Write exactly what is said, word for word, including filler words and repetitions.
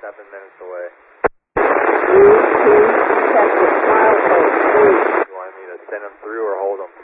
seven minutes away. three two, check with milestone, three. You want me to send them through or hold them?